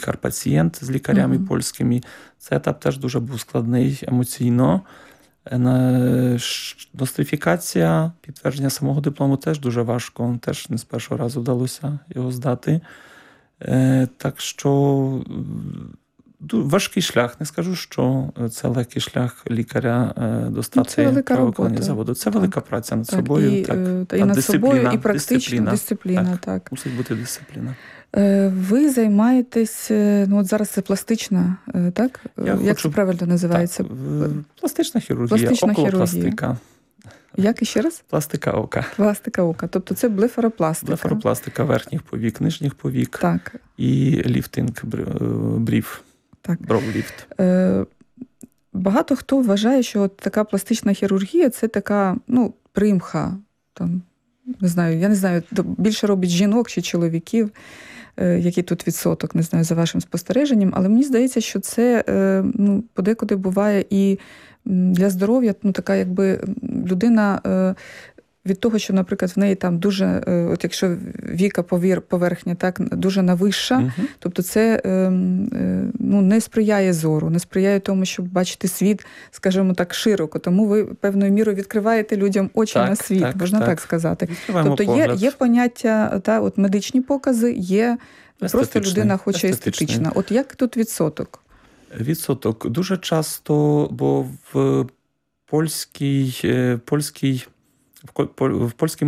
лікар-пацієнт з лікарями польськими. Цей етап теж дуже був складний емоційно. Нострифікація, підтвердження самого диплому теж дуже важко. Теж не з першого разу вдалося його здати. Так що важкий шлях. Не скажу, що це легкий шлях лікаря достати право виконання заводу. Це велика праця над собою. І над собою, і практично дисципліна. Так. Мусить бути дисципліна. Ви займаєтесь, от зараз це пластична, так? Як це правильно називається? Пластична хірургія, околопластика. Як іще раз? Пластика ока. Пластика ока. Тобто це блефаропластика. Блефаропластика верхніх повік, нижніх повік. Так. І ліфтинг брів. Так. Бровліфт. Багато хто вважає, що от така пластична хірургія – це така, примха. Там, я не знаю, більше робить жінок чи чоловіків, який тут відсоток, не знаю, за вашим спостереженням. Але мені здається, що це подекуди буває і для здоров'я, така якби людина від того, що, наприклад, в неї там дуже, от якщо віка поверхня так дуже навища, тобто це не сприяє зору, не сприяє тому, щоб бачити світ, скажімо так, широко. Тому ви певною мірою відкриваєте людям очі на світ, можна так сказати. Тобто є поняття, от медичні покази, є просто людина хоче естетична. От як тут відсоток? Відсоток дуже часто, бо в польській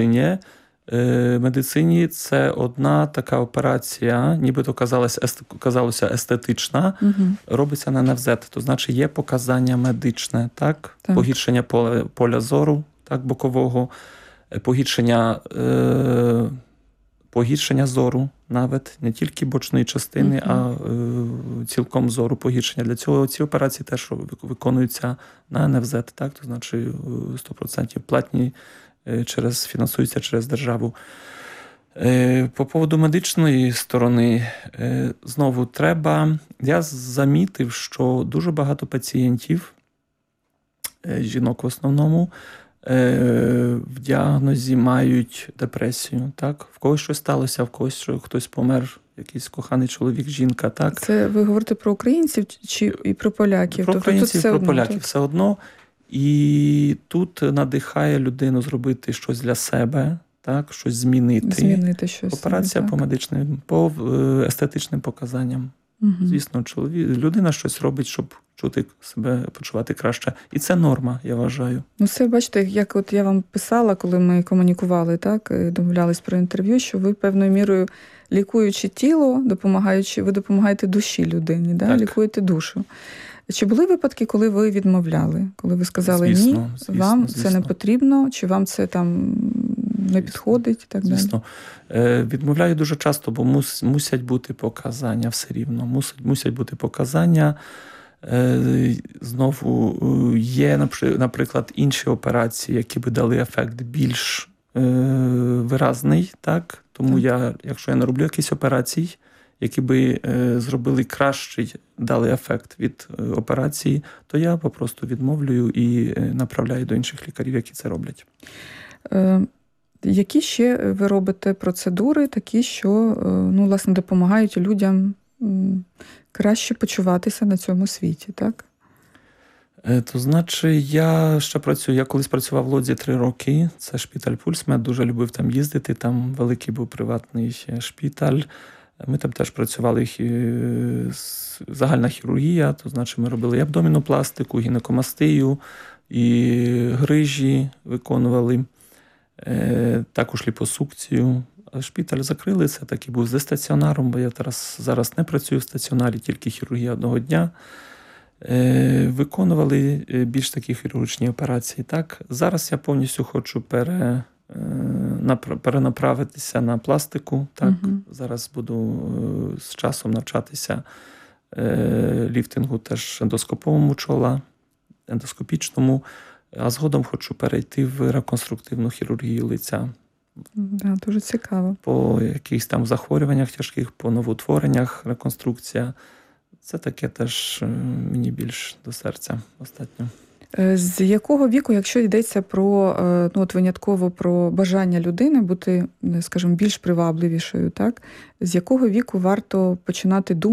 медицині це одна така операція, нібито казалося естетична, робиться на НФЗ. То значить є показання медичне, так? Погіршення поля зору, так, бокового, погіршення зору навіть, не тільки бочної частини, а цілком зору погіршення. Для цього ці операції теж виконуються на НФЗ, так? То значить 100% платні, фінансуються через державу. По поводу медичної сторони, знову я замітив, що дуже багато пацієнтів, жінок в основному, в діагнозі мають депресію, так? В когось щось сталося, в когось хтось помер, якийсь коханий чоловік, жінка, так? Це ви говорите про українців чи і про поляків? Про українців, про поляків все одно. І тут надихає людину зробити щось для себе, так? Щось змінити. Щось. Операція по медичним, по естетичним показанням. Звісно, людина щось робить, щоб чути себе, почувати краще. І це норма, я вважаю. Це, бачите, як от я вам писала, коли ми комунікували, так, домовлялись про інтерв'ю, що ви певною мірою, лікуючи тіло, ви допомагаєте душі людині, да? Лікуєте душу. Чи були випадки, коли ви відмовляли? Коли ви сказали, звісно, вам це не потрібно, чи вам це там не підходить? І так звісно. Відмовляю дуже часто, бо мусять бути показання все рівно. Мусять бути показання. Знову є, наприклад, інші операції, які би дали ефект більш виразний. Так? Тому якщо я не роблю якісь операції, які би зробили кращий, дали ефект від операції, то я попросту відмовлюю і направляю до інших лікарів, які це роблять. Які ще ви робите процедури, такі, що власне, допомагають людям краще почуватися на цьому світі, так? То значить, я колись працював в Лодзі 3 роки, це шпіталь Пульсмед, дуже любив там їздити, там великий був приватний шпіталь. Ми там теж працювали загальна хірургія, то значить ми робили і абдомінопластику, гінекомастію, і грижі виконували, також ліпосукцію. Шпіталь закрили, це так і був зі стаціонаром, бо я зараз не працюю в стаціонарі, тільки хірургія одного дня. Виконували більш такі хірургічні операції. Так? Зараз я повністю хочу перенаправитися на пластику. Так? Зараз буду з часом навчатися ліфтингу теж ендоскоповому чола, ендоскопічному, а згодом хочу перейти в реконструктивну хірургію лиця. Да, дуже цікаво. По якихось там захворюваннях тяжких, по новоутвореннях, реконструкція. Це таке теж мені більш до серця остатньо. З якого віку, якщо йдеться про, винятково про бажання людини бути, скажімо, більш привабливішою, так? З якого віку варто починати думати